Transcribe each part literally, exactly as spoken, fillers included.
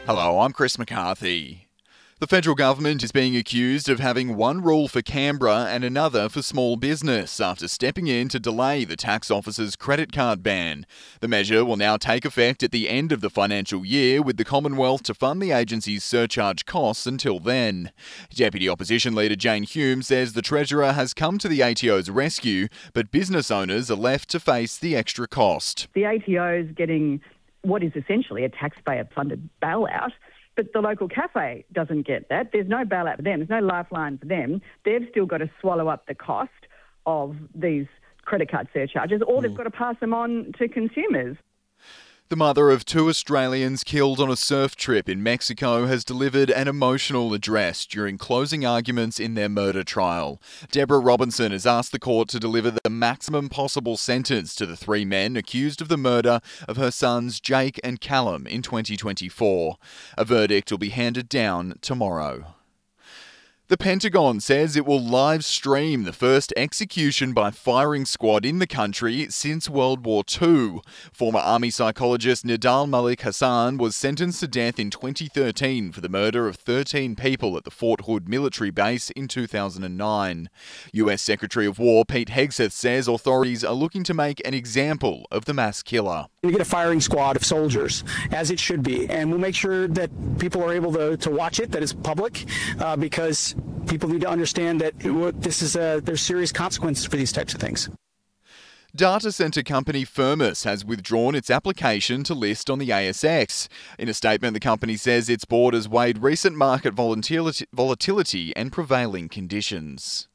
Hello, I'm Chris McCarthy. The federal government is being accused of having one rule for Canberra and another for small business after stepping in to delay the tax office's credit card ban. The measure will now take effect at the end of the financial year, with the Commonwealth to fund the agency's surcharge costs until then. Deputy Opposition Leader Jane Hume says the Treasurer has come to the A T O's rescue, but business owners are left to face the extra cost. The A T O is getting what is essentially a taxpayer-funded bailout, but the local cafe doesn't get that. There's no bailout for them. There's no lifeline for them. They've still got to swallow up the cost of these credit card surcharges, or they've got to pass them on to consumers. The mother of two Australians killed on a surf trip in Mexico has delivered an emotional address during closing arguments in their murder trial. Deborah Robinson has asked the court to deliver the maximum possible sentence to the three men accused of the murder of her sons Jake and Callum in twenty twenty-four. A verdict will be handed down tomorrow. The Pentagon says it will live stream the first execution by firing squad in the country since World War Two. Former Army psychologist Nidal Malik Hassan was sentenced to death in twenty thirteen for the murder of thirteen people at the Fort Hood military base in two thousand nine. U S Secretary of War Pete Hegseth says authorities are looking to make an example of the mass killer. We get a firing squad of soldiers, as it should be, and we'll make sure that people are able to, to watch it, that it's public, uh, because people need to understand that it, this is a, there's serious consequences for these types of things. Data center company Firmus has withdrawn its application to list on the A S X. In a statement, the company says its board has weighed recent market volatility, volatility and prevailing conditions.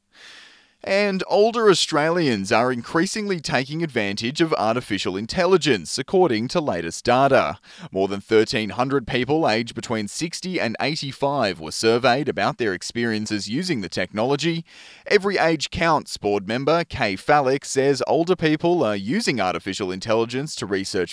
And older Australians are increasingly taking advantage of artificial intelligence, according to latest data. More than thirteen hundred people aged between sixty and eighty-five were surveyed about their experiences using the technology. Every Age Counts board member Kay Fallick says older people are using artificial intelligence to research